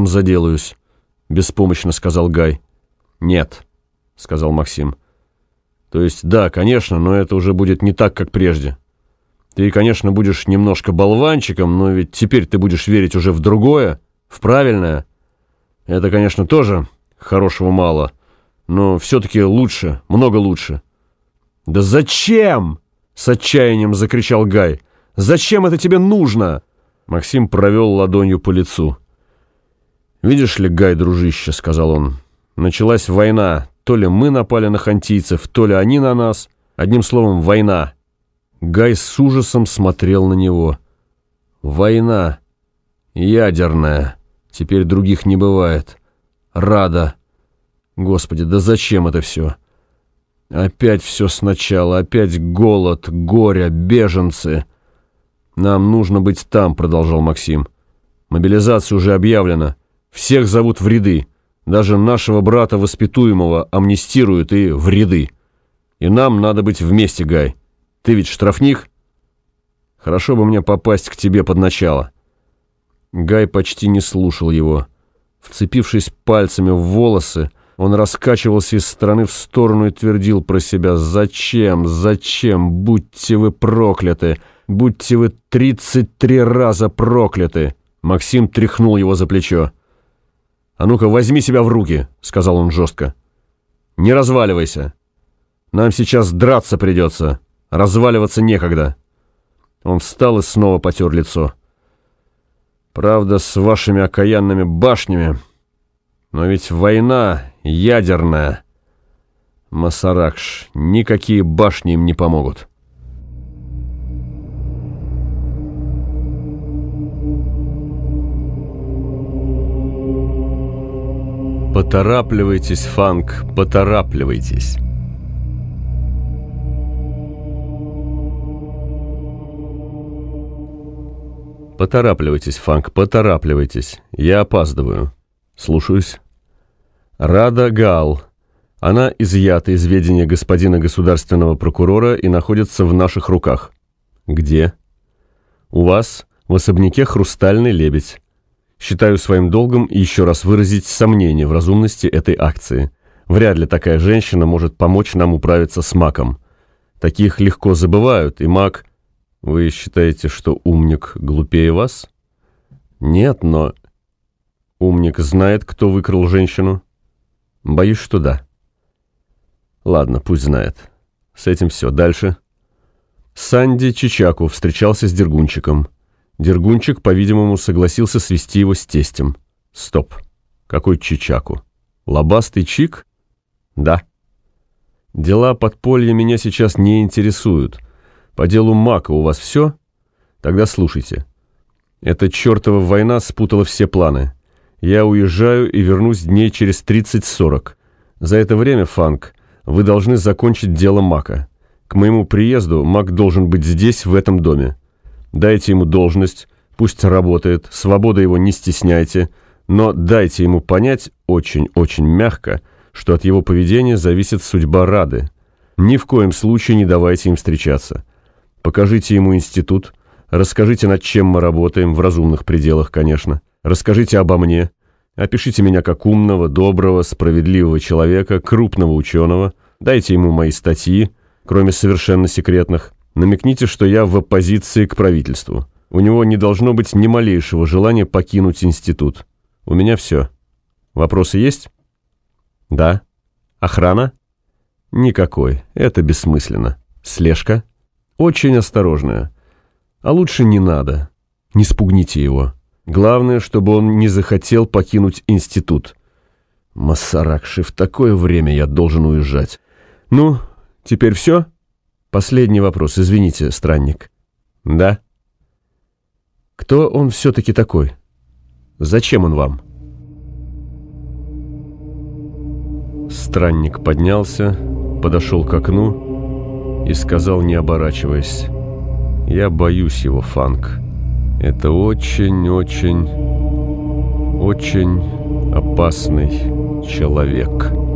этом заделаюсь», — беспомощно сказал Гай. «Нет», — сказал Максим. «То есть, да, конечно, но это уже будет не так, как прежде. Ты, конечно, будешь немножко болванчиком, но ведь теперь ты будешь верить уже в другое, в правильное. Это, конечно, тоже хорошего мало, но все-таки лучше, много лучше». «Да зачем?» — с отчаянием закричал Гай. «Зачем это тебе нужно?» Максим провел ладонью по лицу. «Видишь ли, Гай, дружище, — сказал он, — началась война. То ли мы напали на хантийцев, то ли они на нас. Одним словом, война». Гай с ужасом смотрел на него. «Война. Ядерная. Теперь других не бывает. Рада. Господи, да зачем это все? Опять все сначала, опять голод, горе, беженцы. Нам нужно быть там», — продолжал Максим. «Мобилизация уже объявлена. Всех зовут в ряды. Даже нашего брата воспитуемого амнистируют и в ряды. И нам надо быть вместе, Гай. Ты ведь штрафник? Хорошо бы мне попасть к тебе под начало». Гай почти не слушал его. Вцепившись пальцами в волосы, он раскачивался из стороны в сторону и твердил про себя: «Зачем? Зачем? Будьте вы прокляты! Будьте вы 33 раза прокляты!» Максим тряхнул его за плечо. «А ну-ка, возьми себя в руки», — сказал он жестко. «Не разваливайся. Нам сейчас драться придется. Разваливаться некогда». Он встал и снова потер лицо. «Правда, с вашими окаянными башнями. Но ведь война ядерная. Масаракш, никакие башни им не помогут». «Поторапливайтесь, Фанк, поторапливайтесь». «Поторапливайтесь, Фанк, поторапливайтесь. Я опаздываю». «Слушаюсь». «Рада Гаал. Она изъята из ведения господина государственного прокурора и находится в наших руках». «Где?» «У вас, в особняке «Хрустальный лебедь». Считаю своим долгом еще раз выразить сомнение в разумности этой акции. Вряд ли такая женщина может помочь нам управиться с Маком. Таких легко забывают, и Мак... Вы считаете, что умник глупее вас? Нет, но... Умник знает, кто выкрал женщину? Боюсь, что да. Ладно, пусть знает. С этим все. Дальше. Санди Чичаку встречался с Дергунчиком. Дергунчик, по-видимому, согласился свести его с тестем. Стоп. Какой Чичаку? Лобастый Чик? Да. Дела подполья меня сейчас не интересуют. По делу Мака у вас все? Тогда слушайте. Эта чертова война спутала все планы. Я уезжаю и вернусь дней через 30-40. За это время, Фанк, вы должны закончить дело Мака. К моему приезду Мак должен быть здесь, в этом доме. Дайте ему должность, пусть работает, свободы его не стесняйте, но дайте ему понять очень-очень мягко, что от его поведения зависит судьба Рады. Ни в коем случае не давайте им встречаться. Покажите ему институт, расскажите, над чем мы работаем, в разумных пределах, конечно. Расскажите обо мне, опишите меня как умного, доброго, справедливого человека, крупного ученого, дайте ему мои статьи, кроме совершенно секретных. Намекните, что я в оппозиции к правительству. У него не должно быть ни малейшего желания покинуть институт. У меня все. Вопросы есть? Да. Охрана? Никакой. Это бессмысленно. Слежка? Очень осторожная. А лучше не надо. Не спугните его. Главное, чтобы он не захотел покинуть институт. Масаракши, в такое время я должен уезжать. Ну, теперь все? Последний вопрос, извините, странник. Да? Кто он все-таки такой? Зачем он вам? Странник поднялся, подошел к окну и сказал, не оборачиваясь: «Я боюсь его, Фанк. Это очень опасный человек».